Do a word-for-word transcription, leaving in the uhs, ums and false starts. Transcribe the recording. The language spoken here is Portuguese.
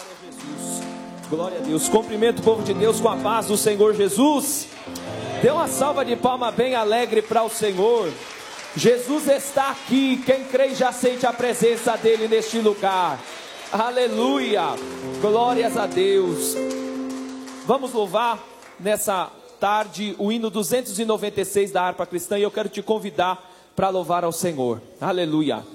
Glória a Deus. Cumprimento o povo de Deus com a paz do Senhor Jesus. Dê uma salva de palma bem alegre para o Senhor. Jesus está aqui. Quem crê já sente a presença dele neste lugar. Aleluia. Glórias a Deus. Vamos louvar nessa tarde o hino duzentos e noventa e seis da harpa cristã. E eu quero te convidar para louvar ao Senhor. Aleluia.